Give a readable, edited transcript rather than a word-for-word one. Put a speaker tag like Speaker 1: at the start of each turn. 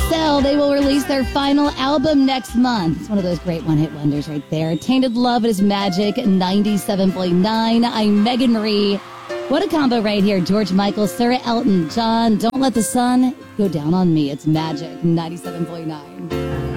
Speaker 1: Cell, they will release their final album next month. It's one of those great one-hit wonders right there. Tainted Love is Magic 97.9. I'm Megan Marie. What a combo right here. George Michael, Sir Elton John. Don't let the sun go down on me. It's Magic 97.9.